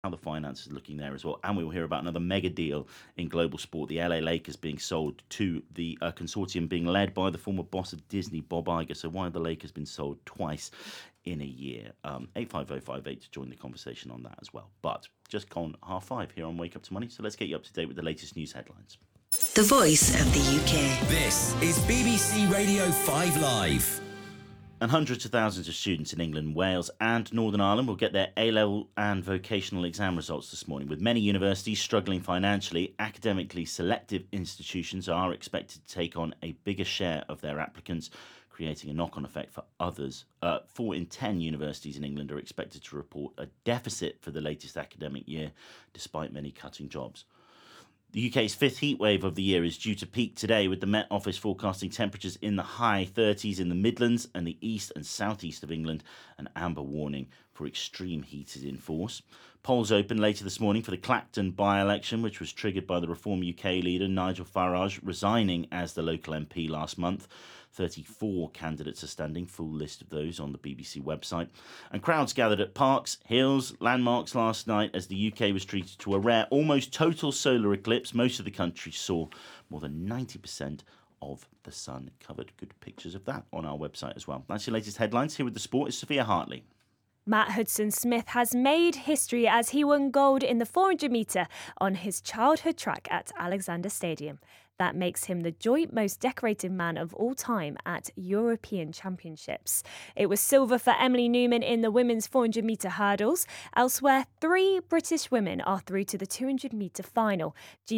how the finances are looking there as well. And we will hear about another mega deal in global sport. The LA Lakers being sold to the consortium being led by the former boss of Disney, Bob Iger. So why have the Lakers been sold twice in a year? 85058 to join the conversation on that as well. But just gone 5:30 here on Wake Up to Money. So let's get you up to date with the latest news headlines. The voice of the UK. This is BBC Radio 5 Live. And hundreds of thousands of students in England, Wales and Northern Ireland will get their A-level and vocational exam results this morning. With many universities struggling financially, academically selective institutions are expected to take on a bigger share of their applicants, creating a knock-on effect for others. 4 in 10 universities in England are expected to report a deficit for the latest academic year, despite many cutting jobs. The UK's fifth heatwave of the year is due to peak today, with the Met Office forecasting temperatures in the high 30s in the Midlands and the east and southeast of England. An amber warning for extreme heat is in force. Polls open later this morning for the Clacton by-election, which was triggered by the Reform UK leader Nigel Farage resigning as the local MP last month. 34 candidates are standing, full list of those on the BBC website. And crowds gathered at parks, hills, landmarks last night as the UK was treated to a rare, almost total solar eclipse. Most of the country saw more than 90% of the sun covered. Good pictures of that on our website as well. That's your latest headlines. Here with the sport is Sophia Hartley. Matt Hudson-Smith has made history as he won gold in the 400-metre on his childhood track at Alexander Stadium. That makes him the joint most decorated man of all time at European Championships. It was silver for Emily Newman in the women's 400-metre hurdles. Elsewhere, 3 British women are through to the 200-metre final.